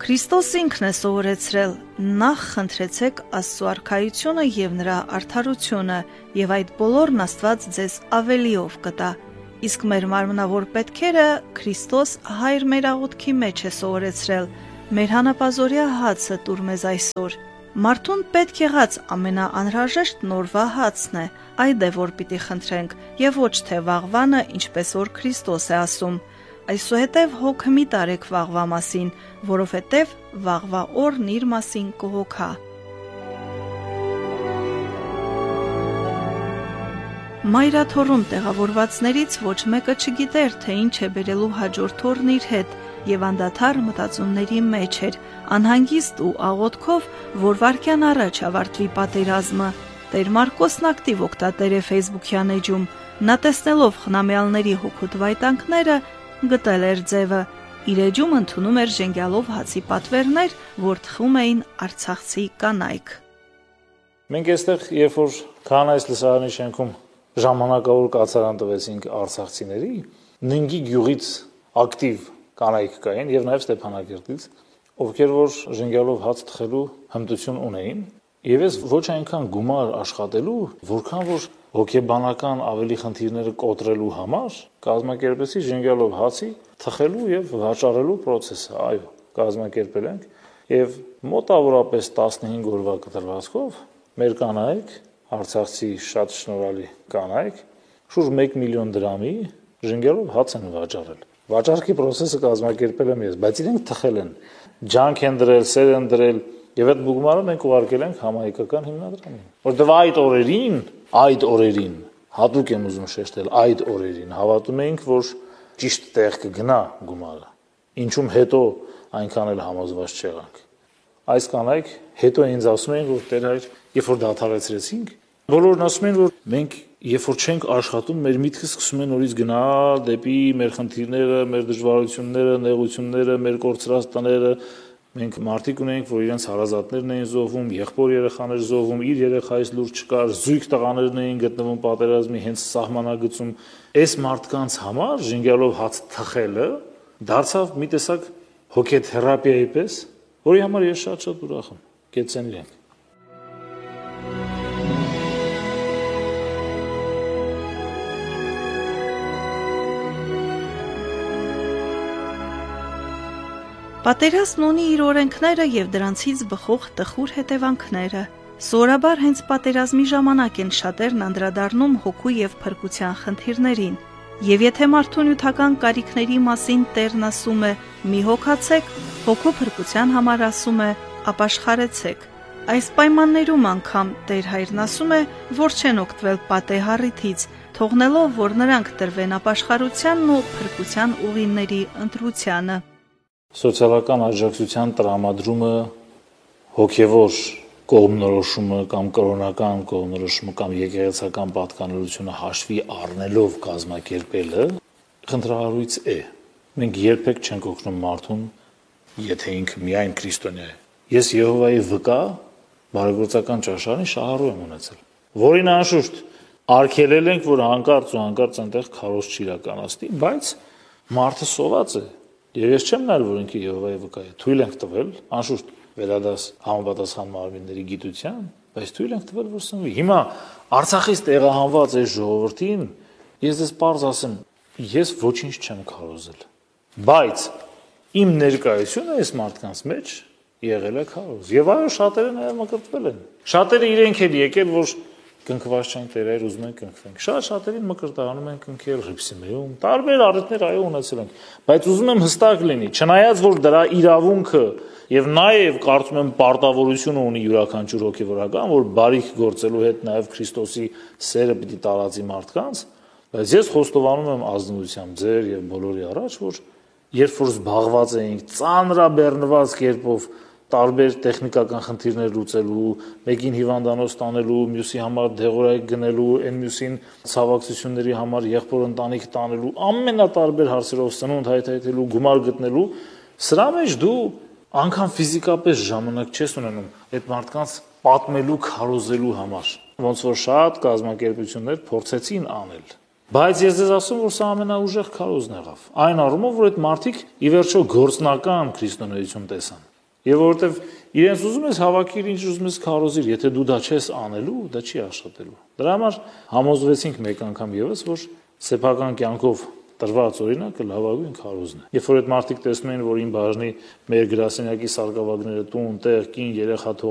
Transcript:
Քրիստոս ինքն է սովորեցրել. նախ խնդրեցեք Աստծո արքայությունը եւ նրա արդարությունը, եւ այդ բոլորն Աստված ձեզ ավելիով կտա։ Իսկ մեր մարմնավոր պետքերը Քրիստոս Հայր մեր աղոթքի մեջ է սովորեցրել. մեր հանապազօրյա հացը տուր մեզ այսօր։ Մարդուն պետք եղած ամենաանհրաժեշտ նորվա հացն է, այդ է որ պիտի խնդրենք, եւ ոչ թե վաղվանը, ինչպես որ Քրիստոս է ասում։ Այսուհետև հոգ մի տարեք վաղվա մասին, որովհետև վաղվա օրն իր մասին կհոգա։ Մայրաթոռում տեղավորվածներից ոչ մեկը չգիտեր, թե ինչ է բերելու հաջորդ օրն իր հետ, եւ անդադար մտածումների մեջ էր, անհանգիստ ու աղոթքով, որ վայրկյան առաջ ավարտվի պատերազմը։ Տեր Մարկոսն ակտիվ օգտատեր է Facebook-յան էջում, նա տեսնելով խնամյալների հոգուտ վայտանքները, գտել էր ձևը։ Իր էջում ընդունում էր ժենգյալով հացի պատվերներ, որ թխում էին արցախցի կանայք։ Մենք այստեղ, երբ որ Քահանայիս լսարանի շենքում ժամանակավոր կացարան տվեցինք արցախցիների, Ննգի գյուղից ակտիվ կանայք կային եւ նաեւ Ստեփանակերտից, ովքեր որ ժենգյալով հաց թխելու հմտություն ունեին, եւ ես ոչ այնքան գումար աշխատելու, որքան որ հոգեբանական ավելի խնդիրները կոտրելու համար կազմակերպեցի ժենգյալով հացի թխելու եւ վաճառելու process-ը, այո, կազմակերպել ենք եւ մոտավորապես 15 օրվա կտրվածքով մեր կանայք, արցախցի շատ շնորհալի կանայք, շուրջ 1 միլիոն դրամի ժենգյալով հաց են վաճառել։ Վաճառքի process-ը կազմակերպել եմ ես, բայց իրենք թխել են, ջանք են դրել, սեր են դրել եւ այդ բուգմարը մենք ուղարկել ենք համահայկական հիմնադրամին։ Որտեւ այդ օրերին, հատուկ եմ ուզում շեշտել, այդ օրերին հավատում էինք, որ ճիշտ տեղ կգնա գումարը։ Ինչում հետո այնքան էլ համոզված չեղանք։ Այս կանայք հետո ինձ ասում էին, որ Տեր հայր, երբ որ դադարեցրեցինք, բոլորն ասում են, որ մենք երբ որ չենք աշխատում, մեր միտքը սկսում է նորից գնալ դեպի մեր խնդիրները, մեր դժվարությունները, նեղությունները, մեր կորցրած տները։ Մենք մարդիկ ունենք, որ իրենց հարազատներն էին զոհվում, եղբոր երեխաներ զոհվում, իր երեխայից լուրջ չկար, զույգ տղաներն էին գտնվում պատերազմի հենց սահմանագծում։ Այս մարդկանց համար ժենգյալով հաց թխելը դարձավ մի տեսակ հոգեթերապիայի պես, որի համար ես շատ ուրախ եմ։ Կեցեն իրենք։ Պատերազմն ունի իր օրենքները եւ դրանցից բխող տխուր հետևանքները։ Սովորաբար հենց պատերազմի ժամանակ են շատերն անդրադառնում հոգու եւ փրկության խնդիրներին։ Եվ եթե մարդու նյութական կարիքների մասին Տերն ասում է՝ մի հոգացեք, հոգու փրկության համար ասում է՝ ապաշխարեցեք։ Այս պայմաններում անգամ Տեր հայրն ասում է, որ չեն օգտվել պատեհառիթից, թողնելով, որ նրանք տրվեն ապաշխարությանն ու փրկության ուղիների ընտրությանը։ Սոցիալական աջակցության տրամադրումը, հոգևոր կողմնորոշումը կամ կրոնական կողմնորոշումը կամ եկեղեցական պատկանելությունը հաշվի առնելով կազմակերպելը խնդրահարույց է։ Մենք երբեք չենք օգնում մարդուն, եթե ինքը միայն քրիստոնյա է։ Ես Եհովայի վկա բարեգործական ճաշարանի շահառու եմ ունեցել, որին անշուշտ արգելել ենք, որ հանկարծ այնտեղ քարոզ չիրականացնի, բայց մարդը սոված է։ Եվ ես չեմ նայել, որ ինքը Եհովայի վկա է, թույլ ենք տվել, անշուշտ վերադաս համապատասխան մարմինների գիտության, բայց թույլ ենք տվել, որ սնվի։ Հիմա Արցախից տեղահանված այս ժողովրդին ես դες պարզ ասեմ, ես ոչինչ չեմ քարոզել, բայց իմ ներկայությունը այս մարդկանց մեջ եղել է քարոզ։ Եվ այո, շատերը նաև մկրտվել են։ Շատերը իրենք են եկել, որ կնքված չեն Տեր հայր, ուզում են կնքվենք։ Շատերին մկրտանում են կնքել Հռիփսիմեում, տարբեր առիթներ այո ունեցել են, բայց ուզում եմ հստակ լինի, չնայած որ դրա իրավունքը եւ նաեւ կարծում եմ պարտավորությունը ունի յուրաքանչյուր հոգեվորական, որ բարիք գործելու հետ նաեւ Քրիստոսի սերը պիտի տարածի մարդկանց, բայց ես խոստովանում եմ ազնվությամբ ձեր եւ բոլորի առաջ, որ երբ որ զբաղված էինք ծանրաբեռնված կերպով տարբեր տեխնիկական խնդիրներ լուծելու, մեկին հիվանդանոց տանելու, մյուսի համար դեղորայք գնելու, այն մյուսին ցավակցությունների համար եղբոր ընտանիք տանելու, ամենատարբեր հարցերով սնունդ հայթայթելու, գումար գտնելու, սրա մեջ դու անգամ ֆիզիկապես ժամանակ չես ունենում այդ մարդկանց պատմելու, քարոզելու համար։ Ոնց որ շատ կազմակերպություններ փորձեցին անել։ Բայց ես ձեզ ասում, որ սա ամենաուժեղ քարոզն եղավ։ Այն առումով, որ այդ մարդիկ ի վերջո գործնական քրիստոնեություն տեսան։ Եվ որովհետև իրենց ուզում ես հավաքիր, ինչ ուզում ես քարոզիր, եթե դու դա չես անելու, դա չի աշխատելու։ Դրա համար համոզվեցինք մեկ անգամ եւս, որ սեփական կյանքով տրված օրինակը լավագույն քարոզն է։ Երբ որ այդ մարդիկ տեսնում են, որ ին բաժնի մեր գրասենյակի սարկավագները տուն, տեղ, կին, երեխա